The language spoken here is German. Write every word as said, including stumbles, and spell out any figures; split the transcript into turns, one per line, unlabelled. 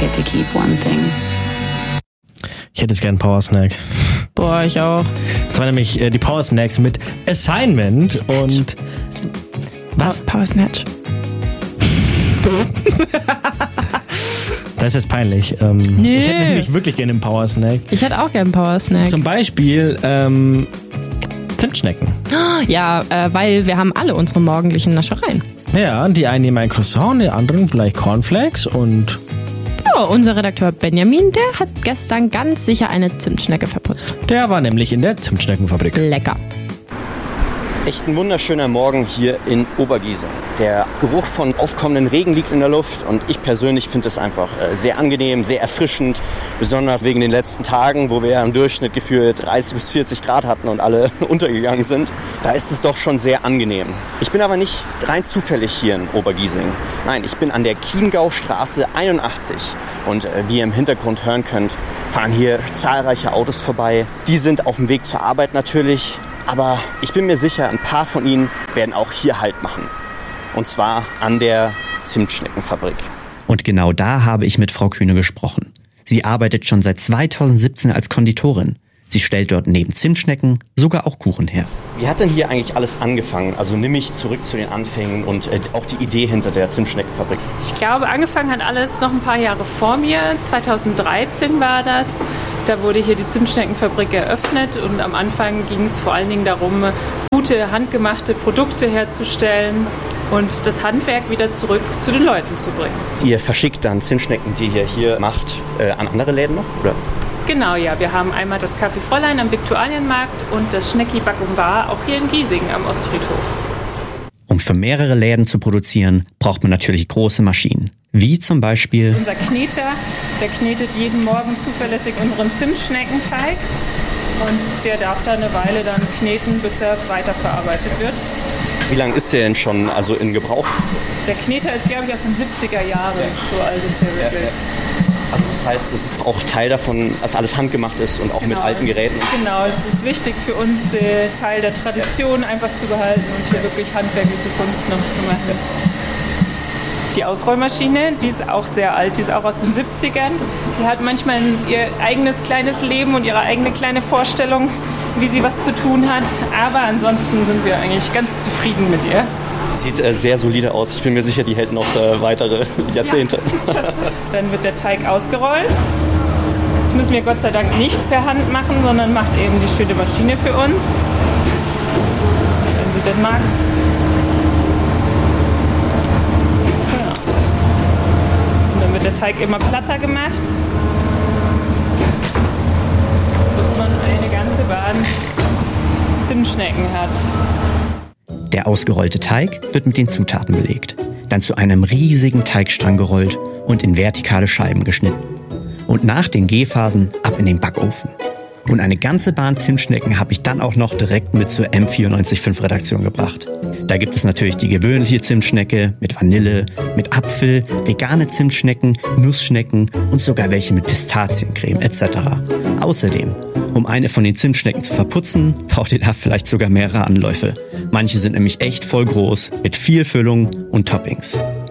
get to keep one thing.
Ich hätte jetzt gern einen Power Snack.
Boah, ich auch.
Das waren nämlich äh, die Power Snacks mit Assignment Snatch. Und... Was?
Power Snatch.
Das ist jetzt peinlich. Ähm,
nee.
Ich hätte nämlich wirklich gerne einen Power Snack.
Ich hätte auch gerne einen Power Snack.
Zum Beispiel ähm, Zimtschnecken.
Ja, äh, weil wir haben alle unsere morgendlichen Naschereien.
Ja, die einen nehmen ein Croissant, die anderen vielleicht Cornflakes und...
Ja, unser Redakteur Benjamin, der hat gestern ganz sicher eine Zimtschnecke verputzt.
Der war nämlich in der Zimtschneckenfabrik.
Lecker.
Echt ein wunderschöner Morgen hier in Obergiesing. Der Geruch von aufkommenden Regen liegt in der Luft und ich persönlich finde es einfach sehr angenehm, sehr erfrischend. Besonders wegen den letzten Tagen, wo wir ja im Durchschnitt gefühlt dreißig bis vierzig Grad hatten und alle untergegangen sind. Da ist es doch schon sehr angenehm. Ich bin aber nicht rein zufällig hier in Obergiesing. Nein, ich bin an der Chiemgaustraße einundachtzig. Und wie ihr im Hintergrund hören könnt, fahren hier zahlreiche Autos vorbei. Die sind auf dem Weg zur Arbeit natürlich. Aber ich bin mir sicher, ein paar von ihnen werden auch hier Halt machen. Und zwar an der Zimtschneckenfabrik.
Und genau da habe ich mit Frau Kühne gesprochen. Sie arbeitet schon seit zweitausendsiebzehn als Konditorin. Sie stellt dort neben Zimtschnecken sogar auch Kuchen her.
Wie hat denn hier eigentlich alles angefangen? Also nimm mich zurück zu den Anfängen und äh, auch die Idee hinter der Zimtschneckenfabrik.
Ich glaube, angefangen hat alles noch ein paar Jahre vor mir. zweitausenddreizehn war das. Da wurde hier die Zimtschneckenfabrik eröffnet und am Anfang ging es vor allen Dingen darum, gute handgemachte Produkte herzustellen und das Handwerk wieder zurück zu den Leuten zu bringen.
Ihr verschickt dann Zimtschnecken, die ihr hier macht, äh, an andere Läden noch, oder?
Genau, ja. Wir haben einmal das Café Fräulein am Viktualienmarkt und das Schnecki Back und Bar auch hier in Giesing am Ostfriedhof.
Um für mehrere Läden zu produzieren, braucht man natürlich große Maschinen. Wie zum Beispiel...
Unser Kneter, der knetet jeden Morgen zuverlässig unseren Zimtschneckenteig und der darf da eine Weile dann kneten, bis er weiterverarbeitet wird.
Wie lange ist der denn schon also in Gebrauch?
Der Kneter ist, glaube ich, aus den siebziger Jahren. So alt ist der wirklich.
Also das heißt, es ist auch Teil davon, dass alles handgemacht ist und auch genau. Mit alten Geräten.
Genau, es ist wichtig für uns, den Teil der Tradition einfach zu behalten und hier wirklich handwerkliche Kunst noch zu machen. Die Ausrollmaschine, die ist auch sehr alt, die ist auch aus den siebzigern. Die hat manchmal ihr eigenes kleines Leben und ihre eigene kleine Vorstellung, wie sie was zu tun hat. Aber ansonsten sind wir eigentlich ganz zufrieden mit ihr.
Sieht äh, sehr solide aus. Ich bin mir sicher, die hält noch äh, weitere Jahrzehnte.
Ja. Dann wird der Teig ausgerollt. Das müssen wir Gott sei Dank nicht per Hand machen, sondern macht eben die schöne Maschine für uns. Wenn sie denn mag. So. Und dann wird der Teig immer platter gemacht, bis man eine ganze Bahn Zimtschnecken hat.
Der ausgerollte Teig wird mit den Zutaten belegt, dann zu einem riesigen Teigstrang gerollt und in vertikale Scheiben geschnitten. Und nach den Gehphasen ab in den Backofen. Und eine ganze Bahn Zimtschnecken habe ich dann auch noch direkt mit zur M vierundneunzig Komma fünf Redaktion gebracht. Da gibt es natürlich die gewöhnliche Zimtschnecke mit Vanille, mit Apfel, vegane Zimtschnecken, Nussschnecken und sogar welche mit Pistaziencreme et cetera. Außerdem, um eine von den Zimtschnecken zu verputzen, braucht ihr da vielleicht sogar mehrere Anläufe. Manche sind nämlich echt voll groß, mit viel Füllung und Toppings.